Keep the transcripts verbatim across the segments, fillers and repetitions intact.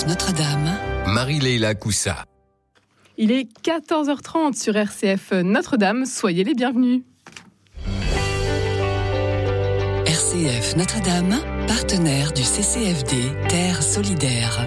F Notre-Dame, Marie-Leila Coussa. Il est quatorze heures trente sur R C F Notre-Dame. Soyez les bienvenus. R C F Notre-Dame, partenaire du C C F D Terre Solidaire.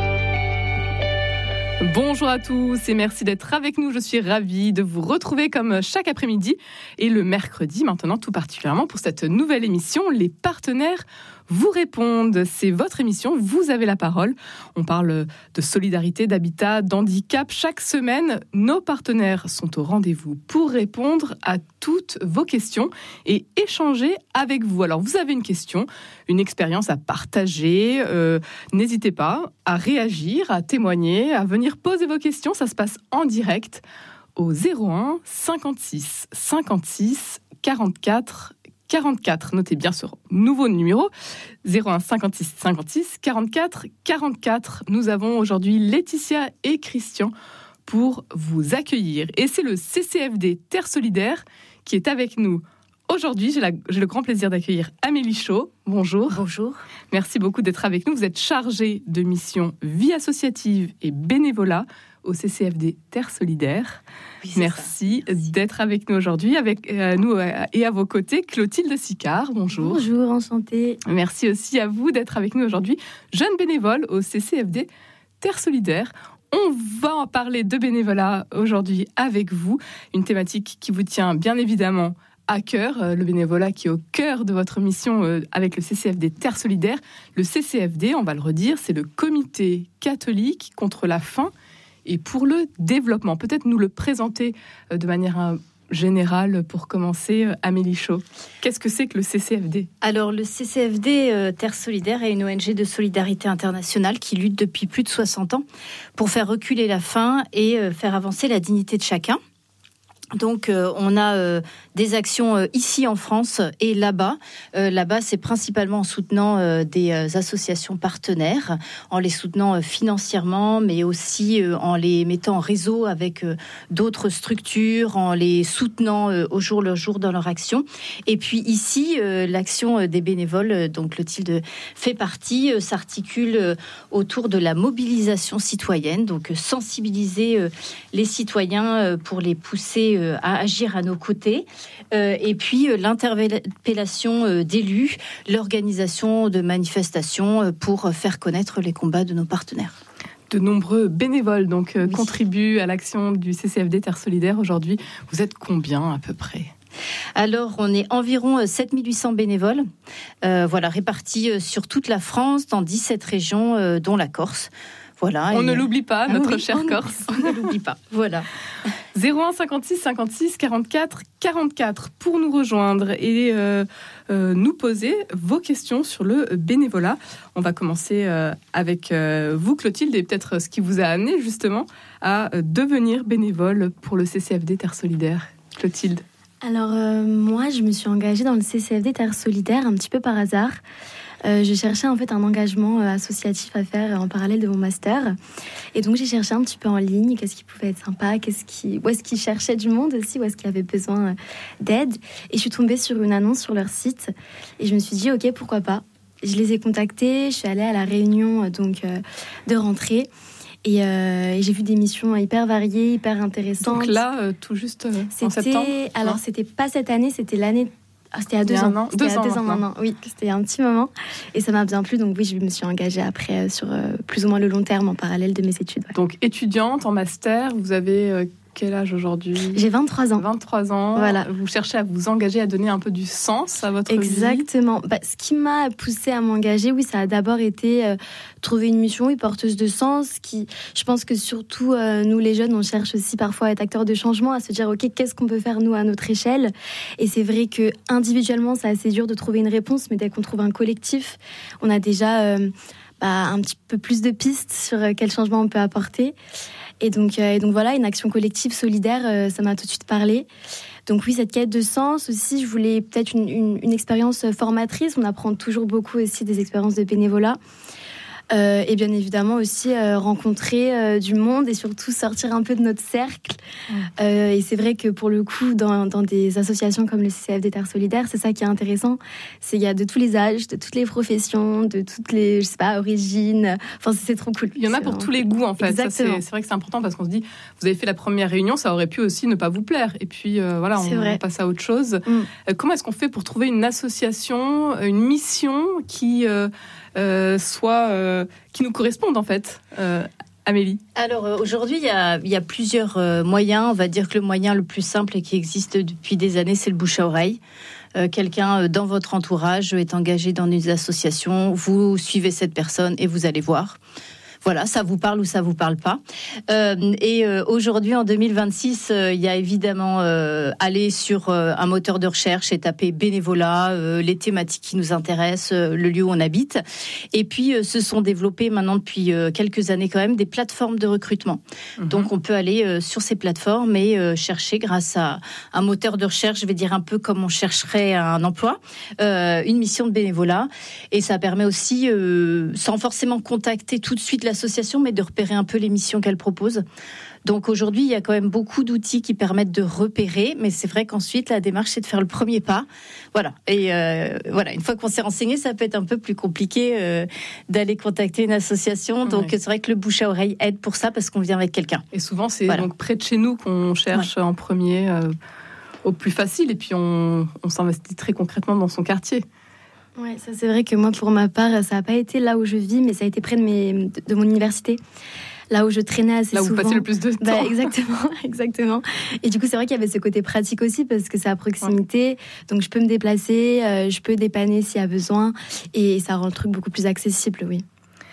Bonjour à tous et merci d'être avec nous. Je suis ravie de vous retrouver comme chaque après-midi et le mercredi maintenant tout particulièrement pour cette nouvelle émission. Les partenaires vous répondent. C'est votre émission, vous avez la parole. On parle de solidarité, d'habitat, d'handicap. Chaque semaine, nos partenaires sont au rendez-vous pour répondre à toutes vos questions et échanger avec vous. Alors, vous avez une question, une expérience à partager. Euh, n'hésitez pas à réagir, à témoigner, à venir poser vos questions. Ça se passe en direct au zéro un cinquante-six cinquante-six quarante-quatre quarante-quatre. Notez bien ce nouveau numéro, zéro un cinquante-six cinquante-six quarante-quatre quarante-quatre. Nous avons aujourd'hui Laetitia et Christian pour vous accueillir. Et c'est le C C F D Terre Solidaire qui est avec nous aujourd'hui. J'ai, la, j'ai le grand plaisir d'accueillir Amélie Chaud. Bonjour. Bonjour. Merci beaucoup d'être avec nous. Vous êtes chargée de mission vie associative et bénévolat au C C F D Terre Solidaire. Oui, Merci, Merci d'être avec nous aujourd'hui. Avec euh, nous euh, et à vos côtés, Clotilde Sicard. Bonjour. Bonjour, enchantée. Merci aussi à vous d'être avec nous aujourd'hui. Jeune bénévole au C C F D Terre Solidaire. On va en parler de bénévolat aujourd'hui avec vous. Une thématique qui vous tient bien évidemment à cœur, euh, le bénévolat qui est au cœur de votre mission euh, avec le C C F D Terre Solidaire. Le C C F D, on va le redire, c'est le Comité catholique contre la faim et pour le développement. Peut-être nous le présenter euh, de manière euh, générale pour commencer. euh, Amélie Chaud, qu'est-ce que c'est que le C C F D ? Alors le C C F D euh, Terre Solidaire est une O N G de solidarité internationale qui lutte depuis plus de soixante ans pour faire reculer la faim et euh, faire avancer la dignité de chacun. Donc euh, on a euh, des actions euh, ici en France et là-bas. Euh, là-bas, c'est principalement en soutenant euh, des euh, associations partenaires, en les soutenant euh, financièrement, mais aussi euh, en les mettant en réseau avec euh, d'autres structures, en les soutenant euh, au jour le jour dans leur action. Et puis ici, euh, l'action euh, des bénévoles, euh, dont Clotilde fait partie, euh, s'articule euh, autour de la mobilisation citoyenne, donc euh, sensibiliser euh, les citoyens euh, pour les pousser à agir à nos côtés, euh, et puis euh, l'interpellation euh, d'élus, l'organisation de manifestations euh, pour faire connaître les combats de nos partenaires. De nombreux bénévoles donc euh, oui. contribuent à l'action du C C F D Terre Solidaire aujourd'hui. Vous êtes combien à peu près ? Alors, on est environ sept mille huit cents bénévoles, euh, voilà, répartis sur toute la France, dans dix-sept régions, euh, dont la Corse. Voilà, on et... ne l'oublie pas, notre ah oui, chère on Corse. On ne l'oublie pas, voilà. zéro un cinquante-six cinquante-six quarante-quatre quarante-quatre pour nous rejoindre et euh, euh, nous poser vos questions sur le bénévolat. On va commencer euh, avec euh, vous, Clotilde, et peut-être ce qui vous a amené justement à euh, devenir bénévole pour le C C F D Terre Solidaire. Clotilde. Alors euh, moi, je me suis engagée dans le C C F D Terre Solidaire un petit peu par hasard. Euh, je cherchais en fait un engagement euh, associatif à faire en parallèle de mon master, et donc j'ai cherché un petit peu en ligne qu'est-ce qui pouvait être sympa, qu'est-ce qui, où est-ce qu'ils cherchaient du monde aussi, où est-ce qu'il y avait besoin euh, d'aide, et je suis tombée sur une annonce sur leur site et je me suis dit ok, pourquoi pas. Je les ai contactés, je suis allée à la réunion euh, donc euh, de rentrée. Et, euh, et j'ai vu des missions hyper variées, hyper intéressantes. Donc là, euh, tout juste euh, en c'était, septembre. Alors non c'était pas cette année, c'était l'année. Ah, c'était il y a deux ans. ans. C'était deux, il y a deux ans, ans maintenant. Oui, c'était un petit moment. Et ça m'a bien plu. Donc oui, je me suis engagée après euh, sur euh, plus ou moins le long terme en parallèle de mes études. Ouais. Donc étudiante en master, vous avez euh, quel âge aujourd'hui ? J'ai vingt-trois ans. vingt-trois ans. Voilà. Vous cherchez à vous engager, à donner un peu du sens à votre Exactement. vie. Exactement. Bah, ce qui m'a poussée à m'engager, oui, ça a d'abord été euh, trouver une mission, oui, porteuse de sens. Qui, je pense que surtout euh, nous les jeunes, on cherche aussi parfois à être acteurs de changement, à se dire ok, qu'est-ce qu'on peut faire nous à notre échelle. Et c'est vrai que individuellement, c'est assez dur de trouver une réponse, mais dès qu'on trouve un collectif, on a déjà euh, bah, un petit peu plus de pistes sur euh, quel changement on peut apporter. Et donc, euh, et donc voilà, une action collective solidaire, euh, ça m'a tout de suite parlé. Donc oui, cette quête de sens aussi, je voulais peut-être une, une, une expérience formatrice. On apprend toujours beaucoup aussi des expériences de bénévolat. Euh, et bien évidemment aussi euh, rencontrer euh, du monde et surtout sortir un peu de notre cercle. Mmh. Euh, et c'est vrai que pour le coup, dans, dans des associations comme le C C F D Terre Solidaire, c'est ça qui est intéressant. C'est qu'il y a de tous les âges, de toutes les professions, de toutes les, je sais pas, origines. Enfin, c'est, c'est trop cool. Il y en a pour vraiment... tous les goûts, en fait. Exactement. Ça, c'est, c'est vrai que c'est important parce qu'on se dit, vous avez fait la première réunion, ça aurait pu aussi ne pas vous plaire. Et puis, euh, voilà, on, on passe à autre chose. Mmh. Euh, comment est-ce qu'on fait pour trouver une association, une mission qui euh, euh, soit euh, qui nous corresponde en fait, euh, Amélie? Alors euh, aujourd'hui, il y a, il y a plusieurs euh, moyens. On va dire que le moyen le plus simple et qui existe depuis des années, c'est le bouche à oreille. Euh, quelqu'un euh, dans votre entourage est engagé dans une association, vous suivez cette personne et vous allez voir. Voilà, ça vous parle ou ça vous parle pas. Euh, et euh, aujourd'hui, en deux mille vingt-six, euh, il y a évidemment euh, aller sur euh, un moteur de recherche et taper bénévolat, euh, les thématiques qui nous intéressent, euh, le lieu où on habite. Et puis, euh, se sont développées maintenant depuis euh, quelques années quand même des plateformes de recrutement. Mmh. Donc, on peut aller euh, sur ces plateformes et euh, chercher grâce à un moteur de recherche, je vais dire un peu comme on chercherait un emploi, euh, une mission de bénévolat. Et ça permet aussi, euh, sans forcément contacter tout de suite la association, mais de repérer un peu les missions qu'elle propose. Donc aujourd'hui, il y a quand même beaucoup d'outils qui permettent de repérer, mais c'est vrai qu'ensuite, la démarche, c'est de faire le premier pas. Voilà. Et euh, voilà, une fois qu'on s'est renseigné, ça peut être un peu plus compliqué euh, d'aller contacter une association. Donc ouais. C'est vrai que le bouche à oreille aide pour ça, parce qu'on vient avec quelqu'un. Et souvent, c'est voilà. donc près de chez nous qu'on cherche ouais. en premier, euh, au plus facile, et puis on, on s'investit très concrètement dans son quartier. Ouais, ça c'est vrai que moi, pour ma part, ça n'a pas été là où je vis, mais ça a été près de, mes, de, de mon université, là où je traînais assez là souvent. Là où vous passez le plus de temps. Bah, exactement, exactement. Et du coup, c'est vrai qu'il y avait ce côté pratique aussi, parce que c'est à proximité, ouais. donc je peux me déplacer, euh, je peux dépanner s'il y a besoin, et ça rend le truc beaucoup plus accessible, oui.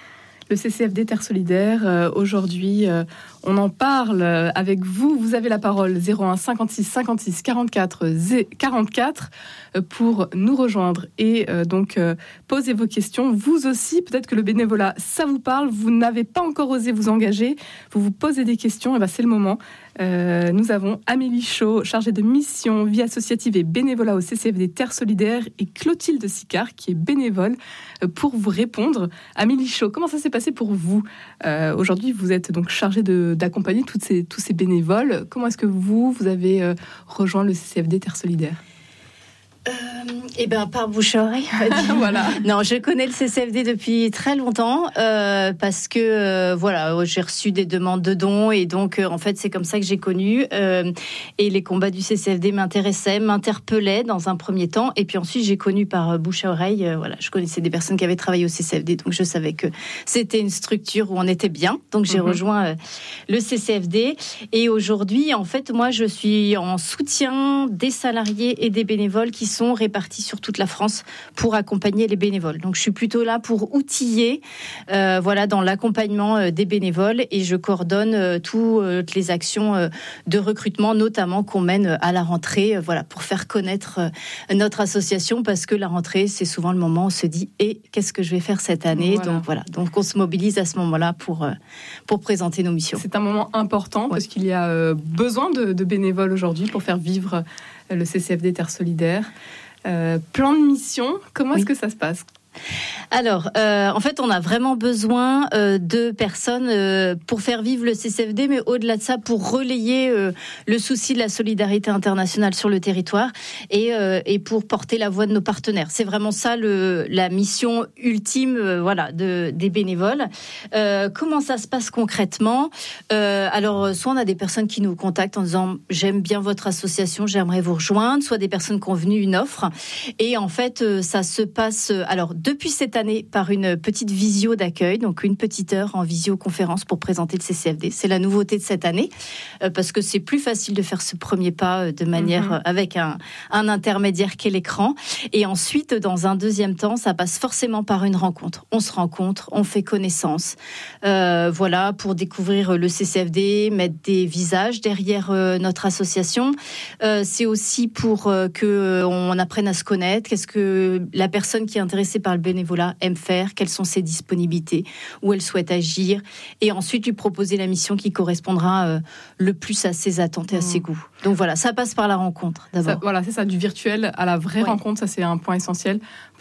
Le C C F D Terre Solidaire, euh, aujourd'hui, euh, on en parle avec vous. Vous avez la parole zéro un cinquante-six cinquante-six quarante-quatre quarante-quatre pour nous rejoindre et euh, donc euh, poser vos questions. Vous aussi, peut-être que le bénévolat, ça vous parle. Vous n'avez pas encore osé vous engager. Vous vous posez des questions. Et ben, c'est le moment. Euh, nous avons Amélie Chaud, chargée de mission, vie associative et bénévolat au C C F D Terre Solidaire, et Clotilde Sicard, qui est bénévole, euh, pour vous répondre. Amélie Chaud, comment ça s'est passé pour vous euh, aujourd'hui? Vous êtes donc chargée de, d'accompagner toutes ces, tous ces bénévoles. Comment est-ce que vous, vous avez euh, rejoint le C C F D Terre Solidaire? Euh, eh ben par bouche à oreille. Voilà. Non, je connais le C C F D depuis très longtemps euh, parce que euh, voilà, j'ai reçu des demandes de dons et donc euh, en fait c'est comme ça que j'ai connu euh, et les combats du C C F D m'intéressaient, m'interpellaient dans un premier temps et puis ensuite j'ai connu par euh, bouche à oreille. Euh, voilà, je connaissais des personnes qui avaient travaillé au C C F D, donc je savais que c'était une structure où on était bien. Donc j'ai mmh. rejoint euh, le C C F D et aujourd'hui en fait moi je suis en soutien des salariés et des bénévoles qui sont répartis sur toute la France pour accompagner les bénévoles. Donc je suis plutôt là pour outiller euh, voilà, dans l'accompagnement euh, des bénévoles et je coordonne euh, toutes euh, les actions euh, de recrutement, notamment qu'on mène euh, à la rentrée, euh, voilà, pour faire connaître euh, notre association, parce que la rentrée, c'est souvent le moment où on se dit « et qu'est-ce que je vais faire cette année ?» Voilà. Donc voilà, donc on se mobilise à ce moment-là pour, euh, pour présenter nos missions. C'est un moment important ouais. parce qu'il y a euh, besoin de, de bénévoles aujourd'hui pour faire vivre euh, le C C F D Terre Solidaire. Euh, plan de mission, comment oui. est-ce que ça se passe ? Alors, euh, en fait, on a vraiment besoin euh, de personnes euh, pour faire vivre le C C F D, mais au-delà de ça, pour relayer euh, le souci de la solidarité internationale sur le territoire et, euh, et pour porter la voix de nos partenaires. C'est vraiment ça le, la mission ultime, euh, voilà, de, des bénévoles. Euh, comment ça se passe concrètement ? euh, Alors, soit on a des personnes qui nous contactent en disant « j'aime bien votre association, j'aimerais vous rejoindre », soit des personnes qui ont venu une offre. Et en fait, euh, ça se passe... Euh, alors, depuis cette année, par une petite visio d'accueil, donc une petite heure en visioconférence pour présenter le C C F D. C'est la nouveauté de cette année, euh, parce que c'est plus facile de faire ce premier pas euh, de manière mmh. euh, avec un, un intermédiaire qu'est l'écran. Et ensuite, dans un deuxième temps, ça passe forcément par une rencontre. On se rencontre, on fait connaissance, euh, voilà, pour découvrir le C C F D, mettre des visages derrière euh, notre association. Euh, c'est aussi pour euh, que euh, on apprenne à se connaître. Qu'est-ce que la personne qui est intéressée par le bénévolat aime faire, quelles sont ses disponibilités, où elle souhaite agir, et ensuite lui proposer la mission qui correspondra euh, le plus à ses attentes et à mmh. ses goûts. Donc voilà, ça passe par la rencontre d'abord. Ça, voilà, c'est ça, du virtuel à la vraie ouais. rencontre, ça c'est un point essentiel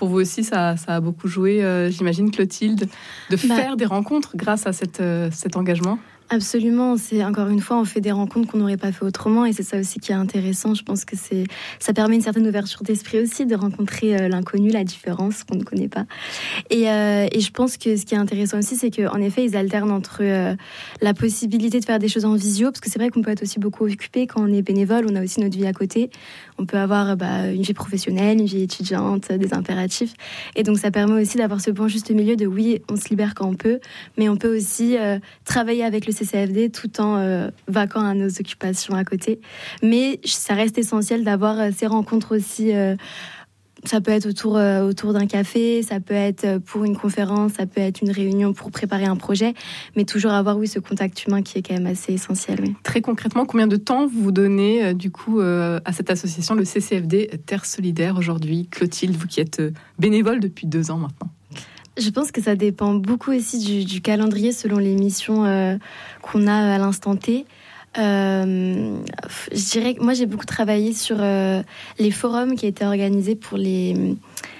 Pour vous aussi, ça, ça a beaucoup joué, euh, j'imagine, Clotilde, de bah, faire des rencontres grâce à cette, euh, cet engagement. Absolument, c'est encore une fois, on fait des rencontres qu'on n'aurait pas fait autrement, et c'est ça aussi qui est intéressant. Je pense que c'est, ça permet une certaine ouverture d'esprit aussi, de rencontrer euh, l'inconnu, la différence qu'on ne connaît pas. Et, euh, et je pense que ce qui est intéressant aussi, c'est qu'en effet, ils alternent entre euh, la possibilité de faire des choses en visio, parce que c'est vrai qu'on peut être aussi beaucoup occupé quand on est bénévole, on a aussi notre vie à côté. On peut avoir bah, une vie professionnelle, une vie étudiante, des impératifs. Et donc ça permet aussi d'avoir ce bon juste milieu de oui, on se libère quand on peut, mais on peut aussi euh, travailler avec le C C F D tout en euh, vaquant à nos occupations à côté. Mais ça reste essentiel d'avoir euh, ces rencontres aussi. Euh, ça peut être autour, euh, autour d'un café, ça peut être pour une conférence, ça peut être une réunion pour préparer un projet, mais toujours avoir oui, ce contact humain qui est quand même assez essentiel. Oui. Très concrètement, combien de temps vous donnez euh, du coup euh, à cette association, le C C F D Terre Solidaire aujourd'hui? Clotilde, vous qui êtes euh, bénévole depuis deux ans maintenant. Je pense que ça dépend beaucoup aussi du, du calendrier selon les missions euh, qu'on a à l'instant T. Euh, je dirais que moi j'ai beaucoup travaillé sur euh, les forums qui étaient organisés pour les,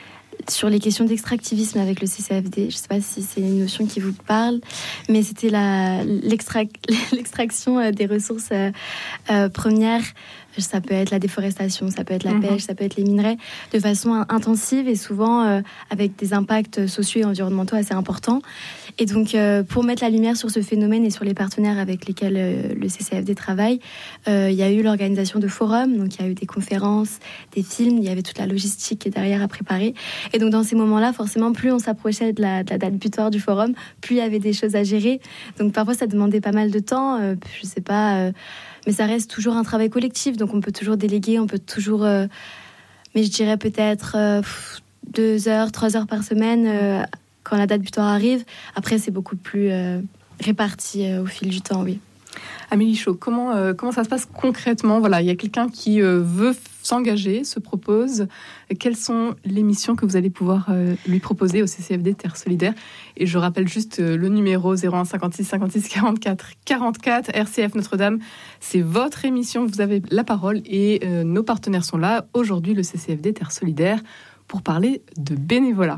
sur les questions d'extractivisme avec le C C F D. Je ne sais pas si c'est une notion qui vous parle, mais c'était la, l'extra, l'extraction des ressources euh, euh, premières. Ça peut être la déforestation, ça peut être la pêche, mmh. ça peut être les minerais, de façon intensive et souvent euh, avec des impacts sociaux et environnementaux assez importants. Et donc, euh, pour mettre la lumière sur ce phénomène et sur les partenaires avec lesquels euh, le C C F D travaille, euh, il y a eu l'organisation de forums, donc il y a eu des conférences, des films, il y avait toute la logistique qui est derrière à préparer. Et donc, dans ces moments-là, forcément, plus on s'approchait de la, de la date butoir du forum, plus il y avait des choses à gérer. Donc, parfois, ça demandait pas mal de temps. Euh, je sais pas... Euh, mais ça reste toujours un travail collectif, donc on peut toujours déléguer, on peut toujours... Euh, mais je dirais peut-être euh, deux heures, trois heures par semaine euh, quand la date butoir arrive. Après, c'est beaucoup plus euh, réparti euh, au fil du temps, oui. Amélie Chaud, comment, euh, comment ça se passe concrètement? Voilà, il y a quelqu'un qui euh, veut s'engager, se propose. Quelles sont les missions que vous allez pouvoir euh, lui proposer au C C F D Terre Solidaire? Et je rappelle juste euh, le numéro zéro un cinquante-six cinquante-six quarante-quatre quarante-quatre, R C F Notre-Dame. C'est votre émission, vous avez la parole et euh, nos partenaires sont là. Aujourd'hui, le C C F D Terre Solidaire pour parler de bénévolat.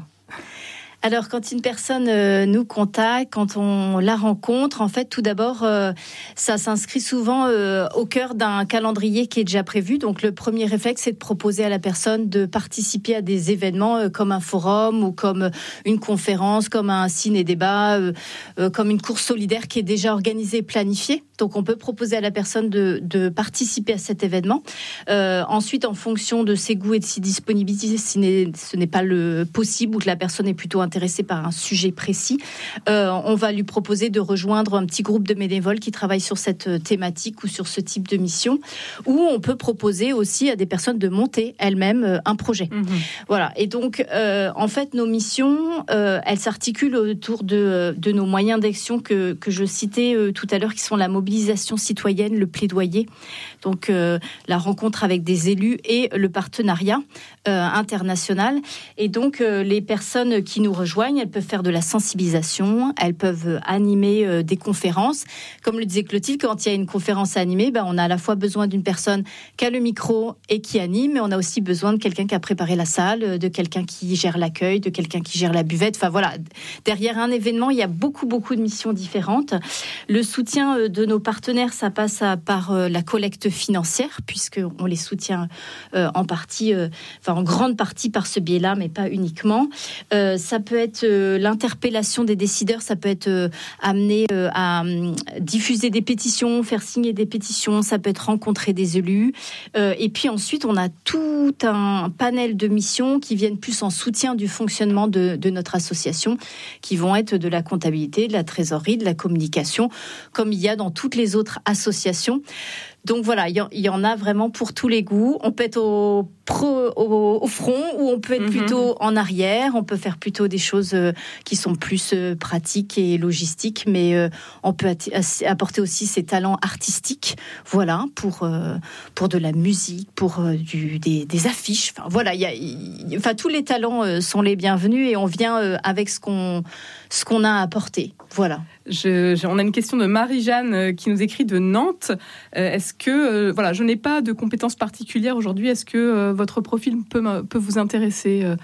Alors, quand une personne euh, nous contacte, quand on la rencontre, en fait, tout d'abord, euh, ça s'inscrit souvent euh, au cœur d'un calendrier qui est déjà prévu. Donc, le premier réflexe, c'est de proposer à la personne de participer à des événements euh, comme un forum ou comme une conférence, comme un ciné-débat, euh, euh, comme une course solidaire qui est déjà organisée et planifiée. Donc, on peut proposer à la personne de, de participer à cet événement. Euh, ensuite, en fonction de ses goûts et de ses disponibilités, si ce n'est pas le possible ou que la personne est plutôt intéressée par un sujet précis, euh, on va lui proposer de rejoindre un petit groupe de bénévoles qui travaillent sur cette thématique ou sur ce type de mission. Ou on peut proposer aussi à des personnes de monter elles-mêmes un projet. Mmh. Voilà. Et donc, euh, en fait, nos missions, euh, elles s'articulent autour de, de nos moyens d'action que, que je citais euh, tout à l'heure, qui sont la mobilisation citoyenne, le plaidoyer, donc euh, la rencontre avec des élus et le partenariat euh, international. Et donc, euh, les personnes qui nous rejoignent, elles peuvent faire de la sensibilisation, elles peuvent animer euh, des conférences. Comme le disait Clotilde, quand il y a une conférence à animer, ben, on a à la fois besoin d'une personne qui a le micro et qui anime, mais on a aussi besoin de quelqu'un qui a préparé la salle, de quelqu'un qui gère l'accueil, de quelqu'un qui gère la buvette. Enfin voilà, derrière un événement, il y a beaucoup, beaucoup de missions différentes. Le soutien de nos partenaires, ça passe à, par euh, la collecte financière, puisqu'on les soutient euh, en partie, euh, enfin en grande partie par ce biais-là, mais pas uniquement. Euh, ça peut être euh, l'interpellation des décideurs, ça peut être euh, amené euh, à euh, diffuser des pétitions, faire signer des pétitions, ça peut être rencontrer des élus. Euh, et puis ensuite, on a tout un panel de missions qui viennent plus en soutien du fonctionnement de, de notre association, qui vont être de la comptabilité, de la trésorerie, de la communication, comme il y a dans toutes les autres associations. Donc voilà, il y en a vraiment pour tous les goûts. On peut être au, pro, au, au front ou on peut être mmh. plutôt en arrière. On peut faire plutôt des choses qui sont plus pratiques et logistiques, mais on peut apporter aussi ses talents artistiques. Voilà, pour pour de la musique, pour du, des, des affiches. Enfin voilà, il y a, il, enfin tous les talents sont les bienvenus et on vient avec ce qu'on ce qu'on a à apporter. Voilà. Je, je, on a une question de Marie-Jeanne euh, qui nous écrit de Nantes. Euh, est-ce que, euh, voilà, je n'ai pas de compétences particulières aujourd'hui. Est-ce que euh, votre profil peut, peut vous intéresser, euh,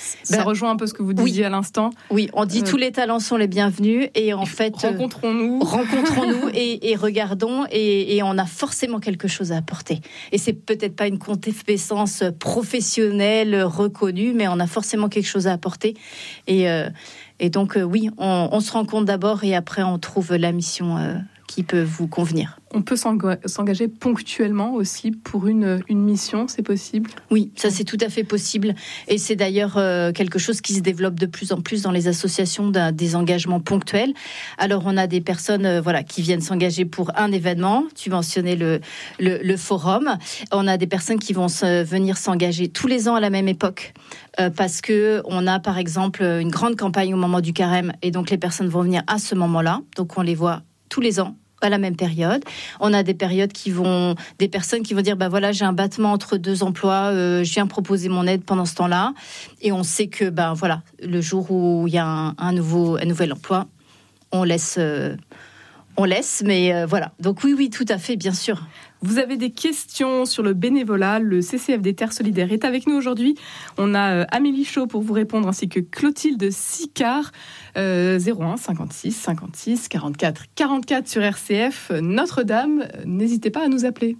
Ça Ben, rejoint un peu ce que vous disiez oui. à l'instant. Oui, on dit Euh, tous les talents sont les bienvenus et en fait, euh, Rencontrons-nous. rencontrons-nous et, et regardons et, et on a forcément quelque chose à apporter. Et c'est peut-être pas une compétence professionnelle reconnue, mais on a forcément quelque chose à apporter. Et, euh, et donc, euh, oui, on, on se rencontre d'abord et après on trouve la mission euh, qui peut vous convenir. On peut s'enga- s'engager ponctuellement aussi pour une, une mission, c'est possible? Oui, ça c'est tout à fait possible. Et c'est d'ailleurs euh, quelque chose qui se développe de plus en plus dans les associations d'un, des engagements ponctuels. Alors on a des personnes euh, voilà, qui viennent s'engager pour un événement. Tu mentionnais le, le, le forum. On a des personnes qui vont se, venir s'engager tous les ans à la même époque. Euh, parce qu'on a par exemple une grande campagne au moment du carême. Et donc les personnes vont venir à ce moment-là. Donc on les voit tous les ans à la même période. On a des périodes qui vont, des personnes qui vont dire, bah voilà, j'ai un battement entre deux emplois, euh, je viens proposer mon aide pendant ce temps-là, et on sait que, ben voilà, le jour où il y a un, un nouveau, un nouvel emploi, on laisse, euh, on laisse, mais euh, voilà. Donc oui, oui, tout à fait, bien sûr. Vous avez des questions sur le bénévolat, le C C F D Terre Solidaire est avec nous aujourd'hui. On a euh, Amélie Chaud pour vous répondre, ainsi que Clotilde Sicard, euh, zéro un cinquante-six cinquante-six quarante-quatre quarante-quatre sur R C F Notre-Dame. N'hésitez pas à nous appeler.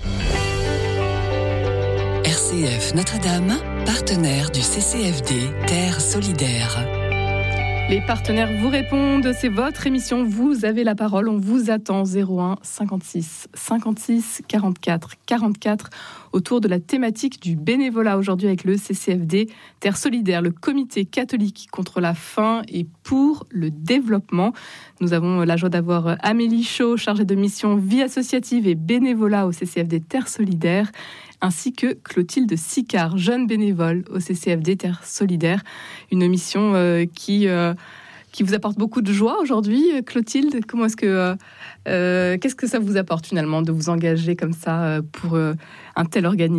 R C F Notre-Dame, partenaire du C C F D Terre Solidaire. Les partenaires vous répondent, c'est votre émission, vous avez la parole, on vous attend. Zéro un cinquante-six cinquante-six quarante-quatre quarante-quatre autour de la thématique du bénévolat aujourd'hui avec le C C F D Terre Solidaire, le comité catholique contre la faim et pour le développement. Nous avons la joie d'avoir Amélie Chaud, chargée de mission vie associative et bénévolat au C C F D Terre Solidaire, ainsi que Clotilde Sicard, jeune bénévole au C C F D Terre Solidaire. Une mission euh, qui, euh, qui vous apporte beaucoup de joie aujourd'hui. Clotilde, comment est-ce que, euh, euh, qu'est-ce que ça vous apporte finalement de vous engager comme ça euh, pour euh, un tel organisme ?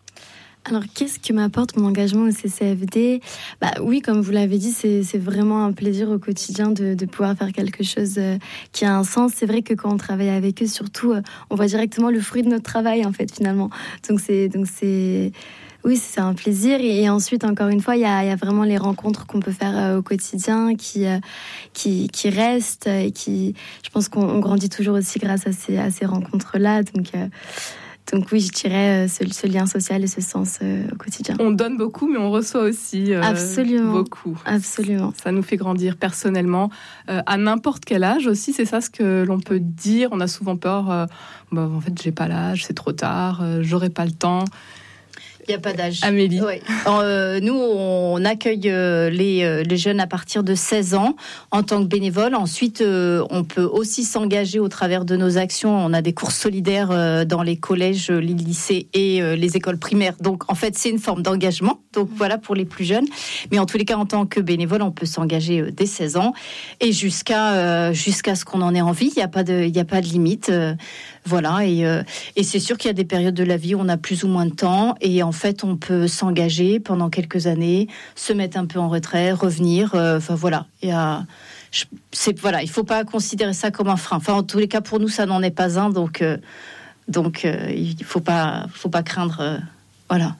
Alors, qu'est-ce que m'apporte mon engagement au C C F D ? Bah oui, comme vous l'avez dit, c'est, c'est vraiment un plaisir au quotidien de, de pouvoir faire quelque chose euh, qui a un sens. C'est vrai que quand on travaille avec eux, surtout, euh, on voit directement le fruit de notre travail, en fait, finalement. Donc, c'est... Donc c'est... Oui, c'est un plaisir. Et, et ensuite, encore une fois, il y a, il y a vraiment les rencontres qu'on peut faire euh, au quotidien qui, euh, qui, qui restent. Et qui, je pense qu'on on grandit toujours aussi grâce à ces, à ces rencontres-là. Donc... Euh, Donc oui, je dirais ce, ce lien social et ce sens euh, au quotidien. On donne beaucoup, mais on reçoit aussi euh, Absolument. beaucoup. Absolument. Ça nous fait grandir personnellement, euh, à n'importe quel âge aussi. C'est ça ce que l'on peut dire. On a souvent peur, euh, bah, en fait, j'ai pas l'âge, c'est trop tard, euh, j'aurai pas le temps. Il n'y a pas d'âge. Amélie. Ouais. Euh, nous, on accueille euh, les, euh, les jeunes à partir de seize ans en tant que bénévole. Ensuite, euh, on peut aussi s'engager au travers de nos actions. On a des courses solidaires euh, dans les collèges, les lycées et euh, les écoles primaires. Donc, en fait, c'est une forme d'engagement. Donc, voilà pour les plus jeunes. Mais en tous les cas, en tant que bénévole, on peut s'engager euh, dès seize ans et jusqu'à, euh, jusqu'à ce qu'on en ait envie. Il n'y a pas de, il n'y a pas de limite. Euh, voilà. Et, euh, et c'est sûr qu'il y a des périodes de la vie où on a plus ou moins de temps. Et en En fait, on peut s'engager pendant quelques années, se mettre un peu en retrait, revenir. Euh, enfin voilà, il y a, je, c'est voilà, il faut pas considérer ça comme un frein. Enfin, en tous les cas, pour nous, ça n'en est pas un. Donc, euh, donc, euh, il faut pas, faut pas craindre. Euh, voilà.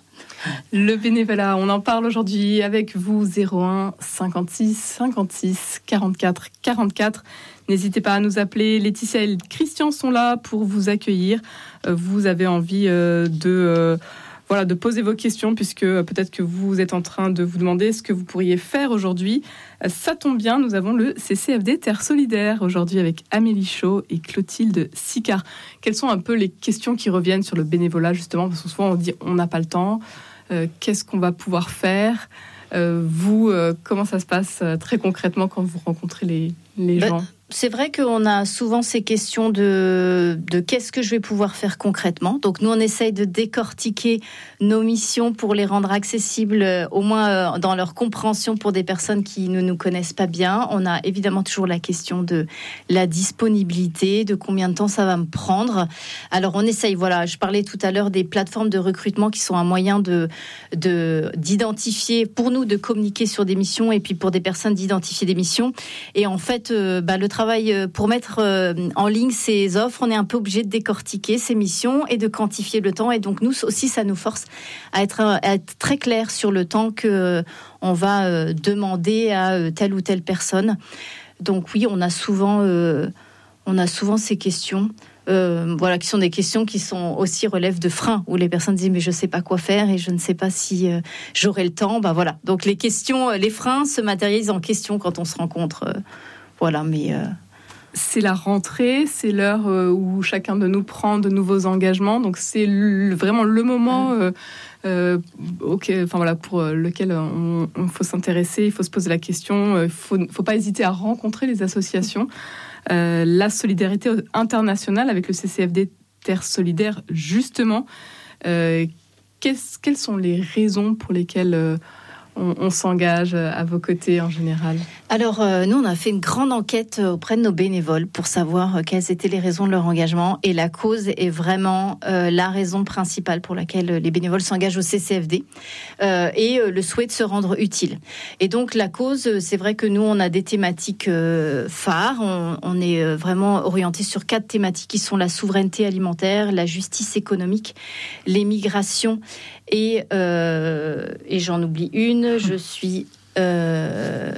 Le bénévolat, on en parle aujourd'hui avec vous. Zéro un cinquante-six cinquante-six quarante-quatre quarante-quatre. N'hésitez pas à nous appeler. Laetitia et Christian sont là pour vous accueillir. Euh, vous avez envie euh, de euh, Voilà, de poser vos questions, puisque peut-être que vous êtes en train de vous demander ce que vous pourriez faire aujourd'hui. Ça tombe bien, nous avons le C C F D Terre Solidaire aujourd'hui avec Amélie Chaud et Clotilde Sicard. Quelles sont un peu les questions qui reviennent sur le bénévolat, justement ? Parce que souvent on dit on n'a pas le temps, euh, qu'est-ce qu'on va pouvoir faire ? euh, Vous, euh, comment ça se passe euh, très concrètement quand vous rencontrez les, les gens ? Ben, c'est vrai qu'on a souvent ces questions de, de qu'est-ce que je vais pouvoir faire concrètement. Donc nous, on essaye de décortiquer nos missions pour les rendre accessibles, euh, au moins euh, dans leur compréhension pour des personnes qui ne nous connaissent pas bien. On a évidemment toujours la question de la disponibilité, de combien de temps ça va me prendre. Alors on essaye, voilà, je parlais tout à l'heure des plateformes de recrutement qui sont un moyen de, de, d'identifier, pour nous, de communiquer sur des missions et puis pour des personnes d'identifier des missions. Et en fait, euh, bah, le travail travaille pour mettre en ligne ces offres, on est un peu obligé de décortiquer ces missions et de quantifier le temps. Et donc nous aussi, ça nous force à être, à être très clair sur le temps que on va demander à telle ou telle personne. Donc oui, on a souvent, euh, on a souvent ces questions. Euh, voilà, qui sont des questions qui sont aussi relèvent de freins, où les personnes disent mais je sais pas quoi faire et je ne sais pas si euh, j'aurai le temps. Bah voilà. Donc les questions, les freins se matérialisent en questions quand on se rencontre. Euh, voilà, mais euh... c'est la rentrée, c'est l'heure euh, où chacun de nous prend de nouveaux engagements. Donc c'est le, vraiment le moment. Euh, euh, okay, enfin voilà, pour lequel on, on faut s'intéresser, il faut se poser la question. Il faut, faut pas hésiter à rencontrer les associations. Euh, la solidarité internationale avec le C C F D Terre Solidaire, justement. Euh, quelles sont les raisons pour lesquelles euh, on, on s'engage à vos côtés en général ? Alors, euh, nous, on a fait une grande enquête auprès de nos bénévoles pour savoir euh, quelles étaient les raisons de leur engagement. Et la cause est vraiment euh, la raison principale pour laquelle les bénévoles s'engagent au C C F D euh, et euh, le souhait de se rendre utile. Et donc, la cause, c'est vrai que nous, on a des thématiques euh, phares. On, on est vraiment orienté sur quatre thématiques qui sont la souveraineté alimentaire, la justice économique, les migrations et, euh, et j'en oublie une. Je suis... Euh,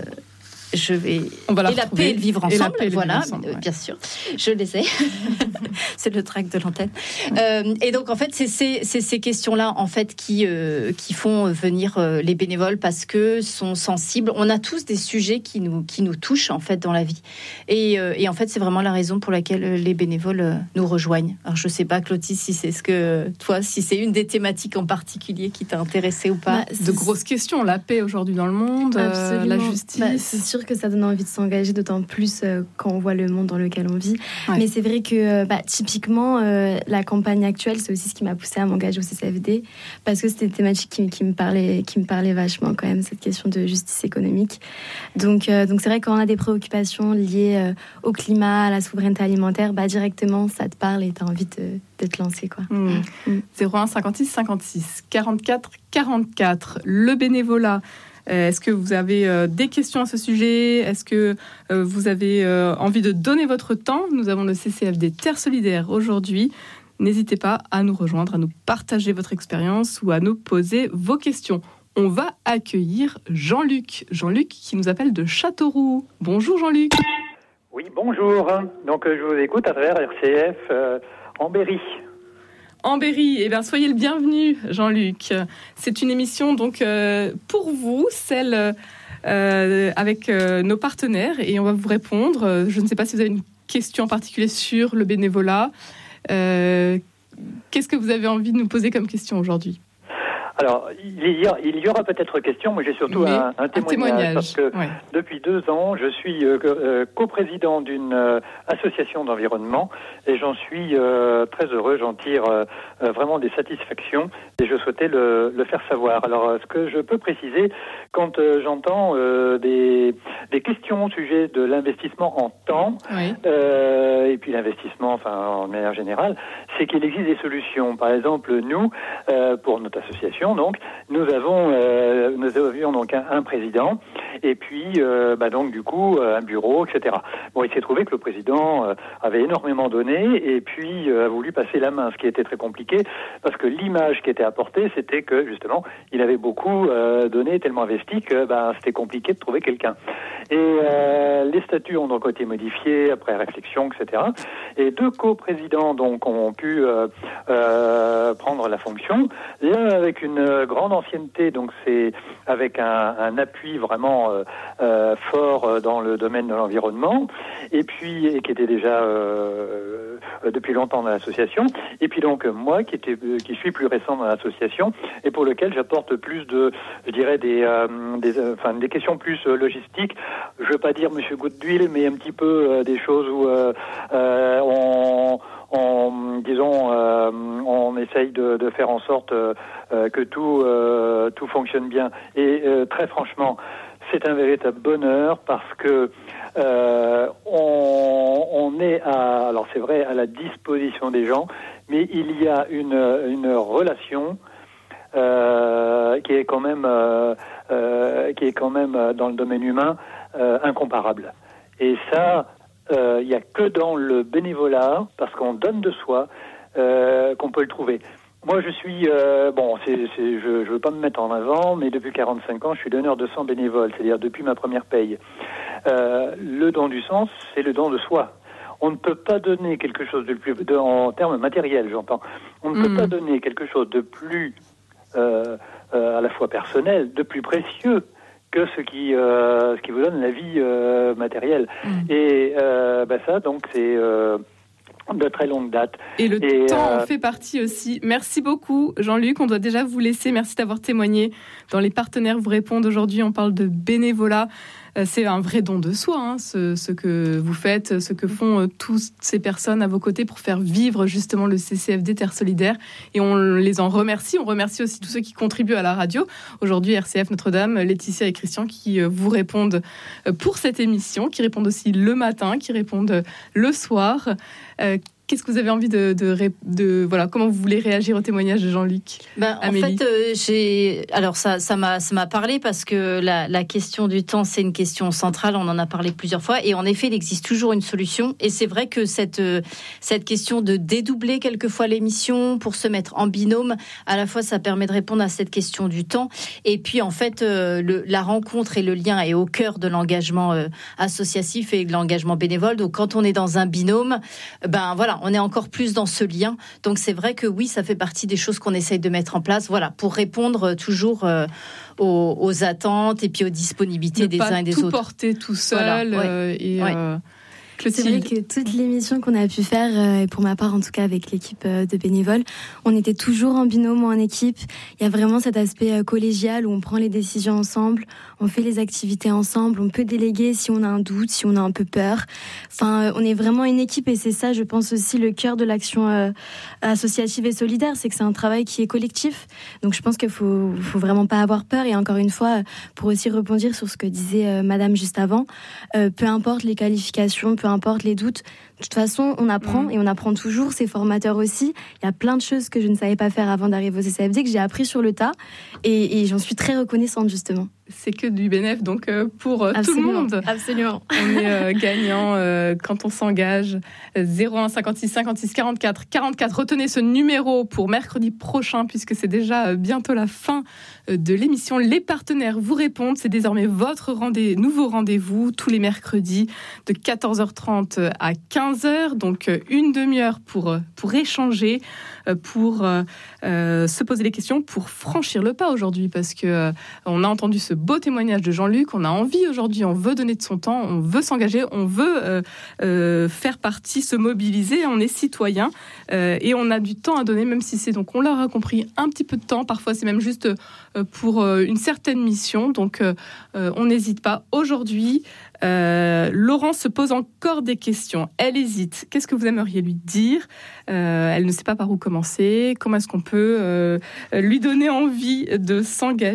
Je vais On va la et la paix et le vivre ensemble, et le voilà, vivre ensemble, ouais. Bien sûr, je les ai. C'est le track de l'antenne. Euh, et donc en fait, c'est ces c'est ces questions-là en fait qui euh, qui font venir euh, les bénévoles parce que sont sensibles. On a tous des sujets qui nous qui nous touchent en fait dans la vie. Et euh, et en fait, c'est vraiment la raison pour laquelle les bénévoles euh, nous rejoignent. Alors je sais pas, Clotilde, si c'est ce que toi, si c'est une des thématiques en particulier qui t'a intéressée ou pas. Bah, de grosses questions, la paix aujourd'hui dans le monde, euh, la justice. Bah, c'est sûr que ça donne envie de s'engager, d'autant plus euh, quand on voit le monde dans lequel on vit. Ouais. Mais c'est vrai que bah, typiquement, euh, la campagne actuelle, c'est aussi ce qui m'a poussée à m'engager au C C F D, parce que c'était une thématique qui, qui, me parlait, qui me parlait vachement quand même, cette question de justice économique. Donc, euh, donc c'est vrai que quand on a des préoccupations liées euh, au climat, à la souveraineté alimentaire, bah, directement, ça te parle et tu as envie de, de te lancer, quoi. Mmh. Mmh. zéro un cinquante-six cinquante-six quarante-quatre quarante-quatre, le bénévolat. Est-ce que vous avez euh, des questions à ce sujet ? Est-ce que euh, vous avez euh, envie de donner votre temps ? Nous avons le C C F D Terre Solidaire aujourd'hui. N'hésitez pas à nous rejoindre, à nous partager votre expérience ou à nous poser vos questions. On va accueillir Jean-Luc. Jean-Luc qui nous appelle de Châteauroux. Bonjour Jean-Luc. Oui, bonjour. Donc je vous écoute à travers R C F euh, en Berry. En Berry, eh bien, soyez le bienvenu, Jean-Luc. C'est une émission donc euh, pour vous, celle euh, avec euh, nos partenaires, et on va vous répondre. Je ne sais pas si vous avez une question en particulier sur le bénévolat. Euh, qu'est-ce que vous avez envie de nous poser comme question aujourd'hui ? Alors, il y, a, il y aura peut-être question, mais j'ai surtout mais un, un, témoignage, un témoignage, parce que ouais. Depuis deux ans, je suis euh, euh, coprésident d'une euh, association d'environnement et j'en suis euh, très heureux, j'en tire euh, vraiment des satisfactions et je souhaitais le, le faire savoir. Alors, ce que je peux préciser, quand euh, j'entends euh, des, des questions au sujet de l'investissement en temps, oui. euh, et puis l'investissement enfin, en manière générale, c'est qu'il existe des solutions. Par exemple, nous, euh, pour notre association, donc, nous avons, euh, nous avions donc un, un président et puis, euh, bah donc du coup, un bureau, et cetera. Bon, il s'est trouvé que le président euh, avait énormément donné et puis euh, a voulu passer la main, ce qui était très compliqué parce que l'image qui était apportée, c'était que justement, il avait beaucoup euh, donné, tellement investi que bah, c'était compliqué de trouver quelqu'un. Et euh, les statuts ont donc été modifiés après réflexion, et cetera. Et deux coprésidents donc ont pu euh, euh, prendre la fonction. L'un avec une grande ancienneté, donc c'est avec un, un appui vraiment euh, euh, fort dans le domaine de l'environnement, et puis et qui était déjà euh, depuis longtemps dans l'association. Et puis donc moi qui était qui suis plus récent dans l'association et pour lequel j'apporte plus de, je dirais des euh, des euh, enfin des questions plus euh, logistiques. Je veux pas dire Monsieur Goutte d'huile, mais un petit peu euh, des choses où euh, euh, on On, disons, euh, on essaye de, de faire en sorte euh, que tout, euh, tout fonctionne bien. Et euh, très franchement, c'est un véritable bonheur parce que euh, on, on est à, alors c'est vrai, à la disposition des gens, mais il y a une, une relation euh, qui est quand même, euh, euh, qui est quand même dans le domaine humain euh, incomparable. Et ça. euh, il n'y a que dans le bénévolat, parce qu'on donne de soi, euh, qu'on peut le trouver. Moi, je suis, euh, bon, c'est, c'est, je ne veux pas me mettre en avant, mais depuis quarante-cinq ans, je suis donneur de sang bénévole, c'est-à-dire depuis ma première paye. Euh, le don du sang, c'est le don de soi. On ne peut pas donner quelque chose de plus, de, en termes matériels, j'entends, on ne mmh. peut pas donner quelque chose de plus, euh, euh, à la fois personnel, de plus précieux que ce qui, euh, ce qui vous donne la vie euh, matérielle. Mmh. Et euh, ben ça, donc, c'est... Euh, de très longue date. Et le et temps euh... en fait partie aussi. Merci beaucoup Jean-Luc, on doit déjà vous laisser. Merci d'avoir témoigné dans Les Partenaires vous répondent. Aujourd'hui, on parle de bénévolat. C'est un vrai don de soi, hein, ce, ce que vous faites, ce que font euh, toutes ces personnes à vos côtés pour faire vivre justement le C C F D Terre Solidaire. Et on les en remercie. On remercie aussi tous ceux qui contribuent à la radio. Aujourd'hui, R C F Notre-Dame, Laetitia et Christian qui euh, vous répondent pour cette émission, qui répondent aussi le matin, qui répondent le soir. Euh, Qu'est-ce que vous avez envie de, de, de, de voilà, comment vous voulez réagir au témoignage de Jean-Luc? Ben, en fait, euh, j'ai, alors ça, ça m'a, ça m'a parlé parce que la, la question du temps, c'est une question centrale. On en a parlé plusieurs fois, et en effet, il existe toujours une solution. Et c'est vrai que cette, cette question de dédoubler quelquefois l'émission pour se mettre en binôme, à la fois, ça permet de répondre à cette question du temps. Et puis, en fait, euh, le, la rencontre et le lien est au cœur de l'engagement euh, associatif et de l'engagement bénévole. Donc, quand on est dans un binôme, ben voilà. On est encore plus dans ce lien. Donc, c'est vrai que oui, ça fait partie des choses qu'on essaye de mettre en place, voilà, pour répondre toujours euh, aux, aux attentes et puis aux disponibilités des uns et des autres. Ne pas tout porter tout seul. Voilà, euh, ouais. et, ouais. Euh, C'est vrai que toutes les missions qu'on a pu faire, euh, et pour ma part en tout cas avec l'équipe euh, de bénévoles, on était toujours en binôme ou en équipe. Il y a vraiment cet aspect euh, collégial où on prend les décisions ensemble, on fait les activités ensemble, on peut déléguer si on a un doute, si on a un peu peur. Enfin, euh, on est vraiment une équipe, et c'est ça, je pense aussi, le cœur de l'action euh, associative et solidaire, c'est que c'est un travail qui est collectif. Donc je pense qu'il faut, faut vraiment pas avoir peur. Et encore une fois, pour aussi rebondir sur ce que disait euh, Madame juste avant, euh, peu importe les qualifications, peu importe les doutes, de toute façon on apprend, mmh. et on apprend toujours, c'est formateur aussi. Il y a plein de choses que je ne savais pas faire avant d'arriver au C C F D, que j'ai appris sur le tas, et, et j'en suis très reconnaissante justement. C'est que du bénéf, donc euh, pour euh, tout le monde. Absolument. On est euh, gagnant euh, quand on s'engage. zéro un cinquante-six cinquante-six quarante-quatre quarante-quatre. Retenez ce numéro pour mercredi prochain, puisque c'est déjà euh, bientôt la fin euh, de l'émission. Les Partenaires vous répondent. C'est désormais votre rendez- nouveau rendez-vous tous les mercredis de quatorze heures trente à quinze heures. Donc euh, une demi-heure pour, pour échanger, euh, pour euh, euh, se poser des questions, pour franchir le pas aujourd'hui, parce que euh, on a entendu ce beau témoignage de Jean-Luc. On a envie aujourd'hui, on veut donner de son temps, on veut s'engager, on veut euh, euh, faire partie, se mobiliser, on est citoyen euh, et on a du temps à donner, même si c'est, donc on l'aura compris, un petit peu de temps, parfois c'est même juste euh, pour euh, une certaine mission, donc euh, euh, on n'hésite pas. Aujourd'hui, Euh, Laurence se pose encore des questions. Elle hésite. Qu'est-ce que vous aimeriez lui dire ? euh, Elle ne sait pas par où commencer. Comment est-ce qu'on peut euh, lui donner envie de s'engager ?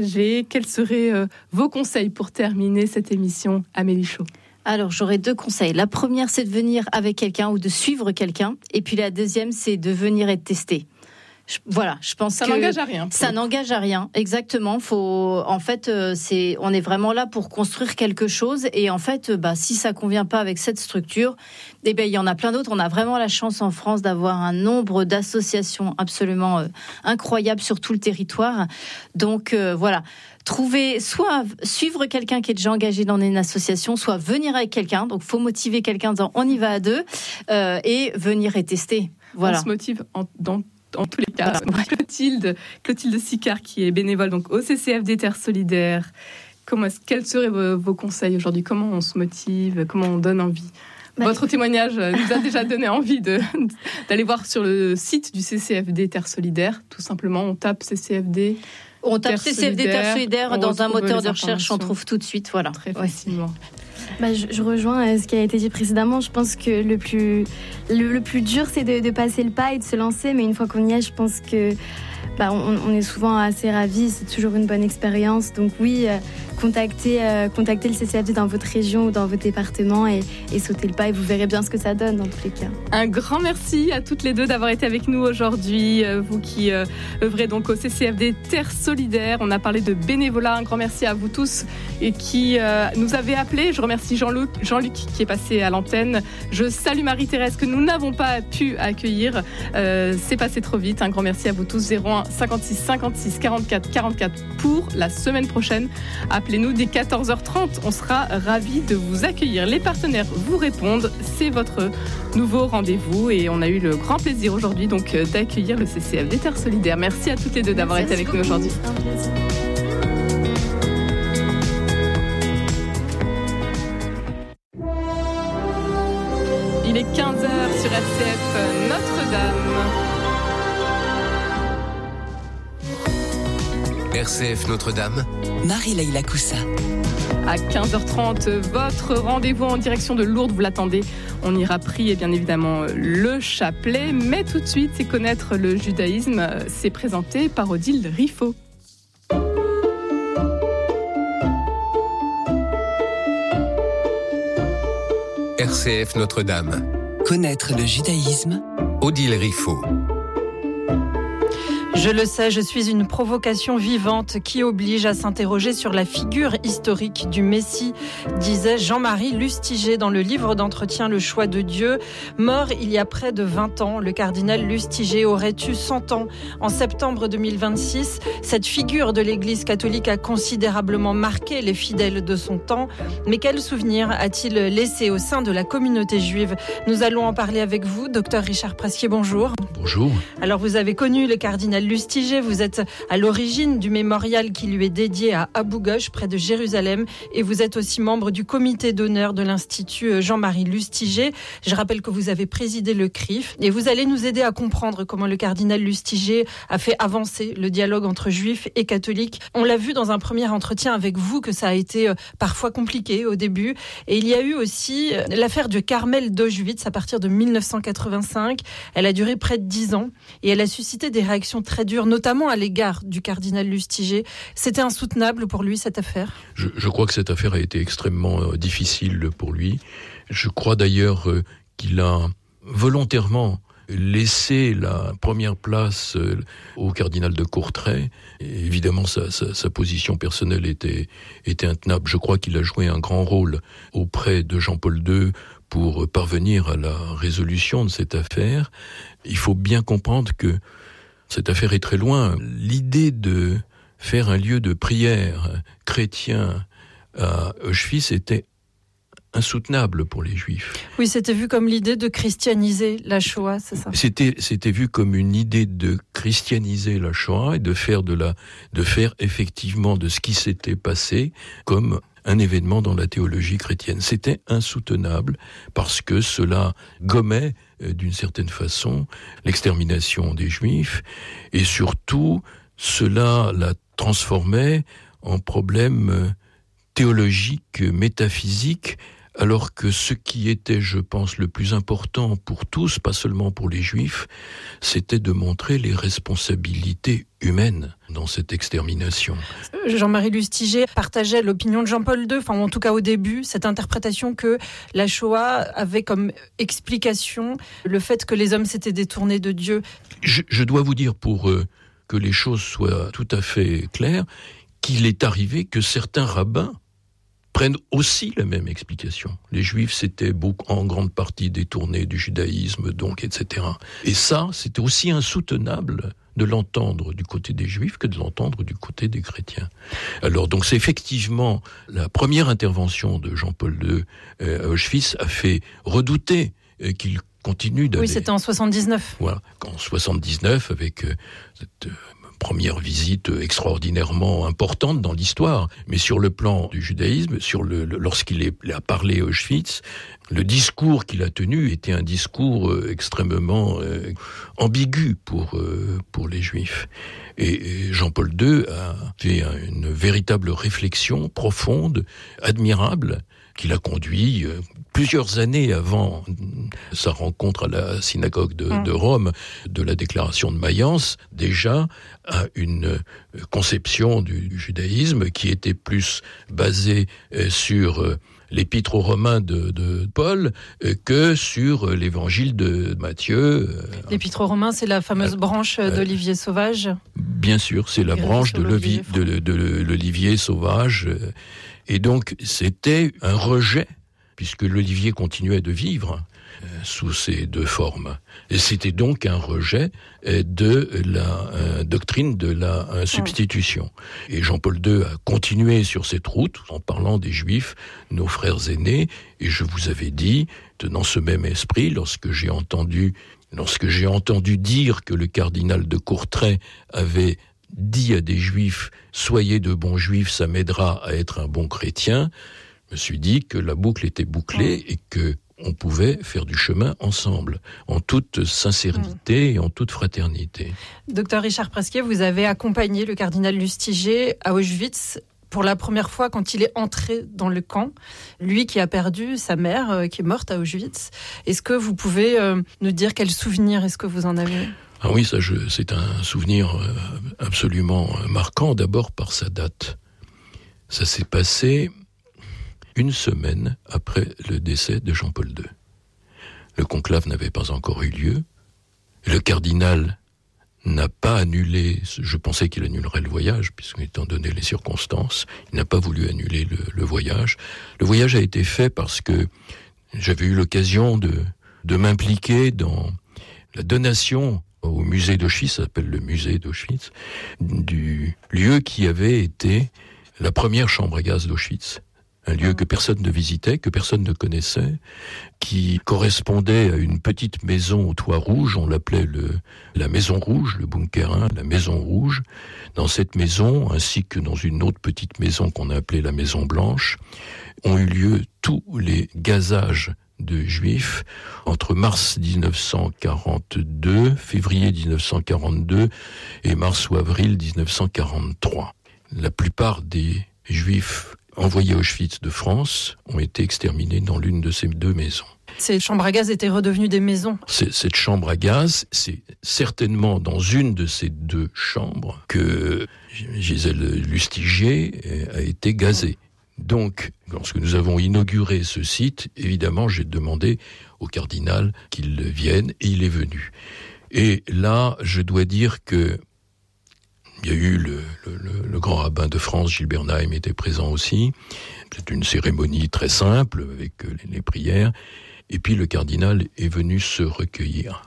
Quels seraient euh, vos conseils pour terminer cette émission, Amélie Chaux ? Alors, j'aurais deux conseils. La première, c'est de venir avec quelqu'un ou de suivre quelqu'un. Et puis la deuxième, c'est de venir être testé. Je, voilà, je pense ça que n'engage à rien. Ça n'engage à rien, exactement. Faut, en fait, euh, c'est, on est vraiment là pour construire quelque chose. Et en fait, euh, bah, si ça convient pas avec cette structure, eh ben, il y en a plein d'autres. On a vraiment la chance en France d'avoir un nombre d'associations absolument euh, incroyables sur tout le territoire. Donc euh, voilà. Trouver, soit suivre quelqu'un qui est déjà engagé dans une association, soit venir avec quelqu'un. Donc, faut motiver quelqu'un en disant on y va à deux, euh, et venir et tester. Voilà. On se motive en, dans En tous les cas, voilà. Clotilde, Clotilde Sicard, qui est bénévole donc au C C F D Terre Solidaire. Comment est-ce, quels seraient vos, vos conseils aujourd'hui ? Comment on se motive ? Comment on donne envie ? Bah, Votre témoignage nous a déjà donné envie de, d'aller voir sur le site du C C F D Terre Solidaire. Tout simplement, on tape C C F D. On tape C C F D Terre Solidaire dans un moteur de recherche, on trouve tout de suite, voilà. Très facilement. Bah, je, je rejoins ce qui a été dit précédemment. Je pense que le plus, le, le plus dur, c'est de, de passer le pas et de se lancer. Mais une fois qu'on y est, je pense que bah, on, on est souvent assez ravis. C'est toujours une bonne expérience. Donc oui, euh, contactez, euh, contactez le C C F D dans votre région ou dans votre département et, et sautez le pas et vous verrez bien ce que ça donne dans tous les cas. Un grand merci à toutes les deux d'avoir été avec nous aujourd'hui. Vous qui euh, œuvrez donc au C C F D Terre Solidaire. On a parlé de bénévolat. Un grand merci à vous tous et qui euh, nous avez appelés. Je remercie Jean-Luc, Jean-Luc qui est passé à l'antenne. Je salue Marie-Thérèse que nous n'avons pas pu accueillir. Euh, c'est passé trop vite. Un grand merci à vous tous. zéro un cinquante-six cinquante-six quarante-quatre quarante-quatre pour la semaine prochaine. Appelez-nous dès quatorze heures trente. On sera ravis de vous accueillir. Les partenaires vous répondent. C'est votre nouveau rendez-vous et on a eu le grand plaisir aujourd'hui donc d'accueillir le C C F D Terre Solidaire. Merci à toutes les deux d'avoir Merci été avec beaucoup. nous aujourd'hui. Il est quinze heures sur R C F Notre-Dame. R C F Notre-Dame. Marie-Leila Coussa. À quinze heures trente, votre rendez-vous en direction de Lourdes, vous l'attendez. On ira prier bien évidemment le chapelet, mais tout de suite, c'est connaître le judaïsme. C'est présenté par Odile Riffaut. R C F Notre-Dame. Connaître le judaïsme. Odile Riffaut. Je le sais, je suis une provocation vivante qui oblige à s'interroger sur la figure historique du Messie, disait Jean-Marie Lustiger dans le livre d'entretien Le choix de Dieu. Mort il y a près de vingt ans, le cardinal Lustiger aurait eu cent ans. En septembre deux mille vingt-six, cette figure de l'Église catholique a considérablement marqué les fidèles de son temps. Mais quel souvenir a-t-il laissé au sein de la communauté juive ? Nous allons en parler avec vous, docteur Richard Presquier, bonjour. Bonjour. Alors vous avez connu le cardinal Lustiger, vous êtes à l'origine du mémorial qui lui est dédié à Abou Ghosh, près de Jérusalem, et vous êtes aussi membre du comité d'honneur de l'Institut Jean-Marie Lustiger. Je rappelle que vous avez présidé le C R I F, et vous allez nous aider à comprendre comment le cardinal Lustiger a fait avancer le dialogue entre juifs et catholiques. On l'a vu dans un premier entretien avec vous que ça a été parfois compliqué au début, et il y a eu aussi l'affaire du Carmel d'Auschwitz à partir de mille neuf cent quatre-vingt-cinq. Elle a duré près de dix ans, et elle a suscité des réactions très dures, notamment à l'égard du cardinal Lustiger. C'était insoutenable pour lui, cette affaire ? Je, je crois que cette affaire a été extrêmement euh, difficile pour lui. Je crois d'ailleurs euh, qu'il a volontairement laissé la première place euh, au cardinal de Courtrai. Et évidemment, sa, sa, sa position personnelle était, était intenable. Je crois qu'il a joué un grand rôle auprès de Jean-Paul deux pour parvenir à la résolution de cette affaire. Il faut bien comprendre que cette affaire est très loin. L'idée de faire un lieu de prière chrétien à Auschwitz était insoutenable pour les Juifs. Oui, c'était vu comme l'idée de christianiser la Shoah, c'est ça ? C'était, c'était vu comme une idée de christianiser la Shoah et de faire de la, de faire effectivement de ce qui s'était passé comme un événement dans la théologie chrétienne. C'était insoutenable parce que cela gommait euh, d'une certaine façon l'extermination des Juifs et surtout cela la transformait en problème euh, théologique, métaphysique, alors que ce qui était, je pense, le plus important pour tous, pas seulement pour les Juifs, c'était de montrer les responsabilités humaines dans cette extermination. Jean-Marie Lustiger partageait l'opinion de Jean-Paul deux, enfin en tout cas au début, cette interprétation que la Shoah avait comme explication le fait que les hommes s'étaient détournés de Dieu. Je, je dois vous dire, pour euh, que les choses soient tout à fait claires, qu'il est arrivé que certains rabbins prennent aussi la même explication. Les Juifs s'étaient beaucoup, en grande partie détournés du judaïsme, donc, et cetera. Et ça, c'était aussi insoutenable de l'entendre du côté des Juifs que de l'entendre du côté des chrétiens. Alors, donc, c'est effectivement la première intervention de Jean-Paul deux euh, à Auschwitz a fait redouter euh, qu'il continue d'aller... Oui, c'était en soixante-dix-neuf. Voilà, en soixante-dix-neuf, avec euh, cette... Euh, première visite extraordinairement importante dans l'histoire, mais sur le plan du judaïsme, sur le, le lorsqu'il est, a parlé à Auschwitz, le discours qu'il a tenu était un discours euh, extrêmement euh, ambigu pour euh, pour les Juifs. Et, et Jean-Paul deux a fait une véritable réflexion profonde, admirable, qui l'a conduit euh, plusieurs années avant sa rencontre à la synagogue de, mmh. de Rome, de la déclaration de Mayence, déjà à une conception du, du judaïsme qui était plus basée euh, sur euh, l'épître aux Romains de, de Paul euh, que sur euh, l'évangile de Matthieu. Euh, l'épître aux Romains, c'est la fameuse euh, branche euh, d'olivier sauvage. Bien sûr, c'est la branche de, l'olivier, de, de, de l'olivier sauvage. Euh, et donc, c'était un rejet, puisque l'olivier continuait de vivre euh, sous ces deux formes. Et c'était donc un rejet euh, de la euh, doctrine de la euh, substitution. Et Jean-Paul deux a continué sur cette route en parlant des Juifs, nos frères aînés, et je vous avais dit, tenant ce même esprit, lorsque j'ai entendu, lorsque j'ai entendu dire que le cardinal de Courtrai avait dit à des Juifs « Soyez de bons Juifs, ça m'aidera à être un bon chrétien », je me suis dit que la boucle était bouclée et que on pouvait faire du chemin ensemble, en toute sincérité et en toute fraternité. Docteur Richard Presquier, vous avez accompagné le cardinal Lustiger à Auschwitz pour la première fois quand il est entré dans le camp. Lui qui a perdu sa mère, euh, qui est morte à Auschwitz. Est-ce que vous pouvez euh, nous dire quel souvenir est-ce que vous en avez ? Ah oui, ça, je, c'est un souvenir euh, absolument marquant, d'abord par sa date. Ça s'est passé une semaine après le décès de Jean-Paul deux. Le conclave n'avait pas encore eu lieu. Le cardinal n'a pas annulé, je pensais qu'il annulerait le voyage, puisque étant donné les circonstances, il n'a pas voulu annuler le, le voyage. Le voyage a été fait parce que j'avais eu l'occasion de, de m'impliquer dans la donation au musée d'Auschwitz, ça s'appelle le musée d'Auschwitz, du lieu qui avait été la première chambre à gaz d'Auschwitz. Un lieu que personne ne visitait, que personne ne connaissait, qui correspondait à une petite maison au toit rouge, on l'appelait le, la maison rouge, le bunker un, la maison rouge. Dans cette maison, ainsi que dans une autre petite maison qu'on a appelée la maison blanche, ont eu lieu tous les gazages de Juifs entre mars dix-neuf cent quarante-deux, février dix-neuf cent quarante-deux et mars ou avril dix-neuf cent quarante-trois. La plupart des Juifs envoyés à Auschwitz de France ont été exterminés dans l'une de ces deux maisons. Ces chambres à gaz étaient redevenues des maisons. C'est, cette chambre à gaz, c'est certainement dans une de ces deux chambres que Gisèle Lustiger a été gazée. Donc, lorsque nous avons inauguré ce site, évidemment, j'ai demandé au cardinal qu'il vienne, et il est venu. Et là, je dois dire que il y a eu le, le, le grand rabbin de France, Gilles Bernheim, était présent aussi. C'est une cérémonie très simple, avec les, les prières. Et puis le cardinal est venu se recueillir.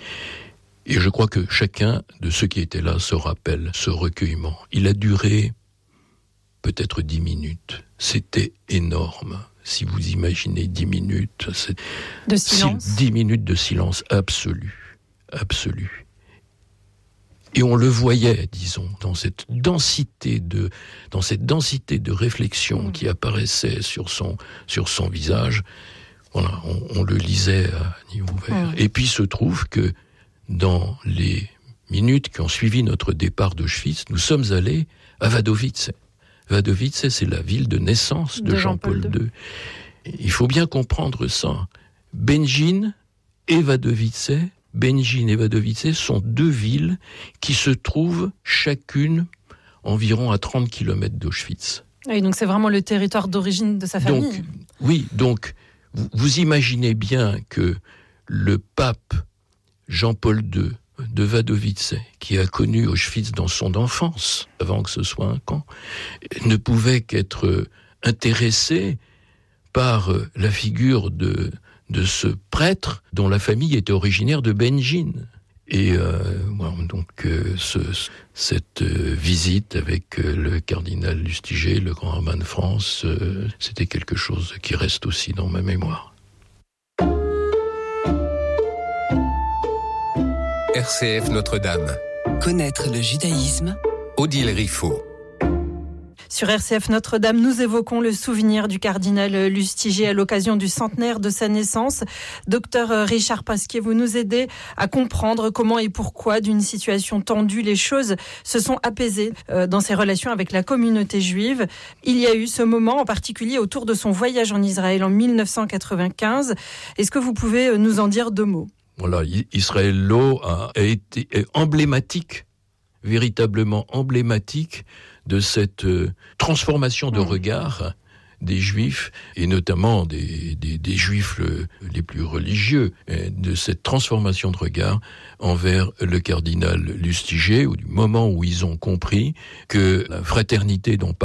Et je crois que chacun de ceux qui étaient là se rappelle ce recueillement. Il a duré peut-être dix minutes. C'était énorme. Si vous imaginez dix minutes, c'est de silence. Dix minutes de silence absolu, absolu. Et on le voyait, disons, dans cette densité de, dans cette densité de réflexion qui apparaissait sur son, sur son visage. Voilà, on, on le lisait à niveau ouvert. Et puis il se trouve que dans les minutes qui ont suivi notre départ d'Auschwitz, nous sommes allés à Wadowice. Wadowice, c'est la ville de naissance de, de Jean-Paul deux. Il faut bien comprendre ça. Benjin et Wadowice, Benjin et Wadowice sont deux villes qui se trouvent chacune environ à trente kilomètres d'Auschwitz. Et donc c'est vraiment le territoire d'origine de sa famille. Donc, oui, donc vous, vous imaginez bien que le pape Jean-Paul deux de Wadowice, qui a connu Auschwitz dans son enfance, avant que ce soit un camp, ne pouvait qu'être intéressé par la figure de, de ce prêtre dont la famille était originaire de Benjin. Et euh, voilà, donc euh, ce, cette euh, visite avec euh, le cardinal Lustiger, le grand rabbin de France, euh, c'était quelque chose qui reste aussi dans ma mémoire. R C F Notre-Dame. Connaître le judaïsme. Odile Riffaut. Sur R C F Notre-Dame, nous évoquons le souvenir du cardinal Lustiger à l'occasion du centenaire de sa naissance. Docteur Richard Pasquier, vous nous aidez à comprendre comment et pourquoi, d'une situation tendue, les choses se sont apaisées dans ses relations avec la communauté juive. Il y a eu ce moment en particulier autour de son voyage en Israël en mille neuf cent quatre-vingt-quinze. Est-ce que vous pouvez nous en dire deux mots ? Voilà, Israël Loh a été emblématique, véritablement emblématique de cette euh, transformation de regard des Juifs, et notamment des, des, des Juifs le, les plus religieux, de cette transformation de regard envers le cardinal Lustiger, au moment où ils ont compris que la fraternité dont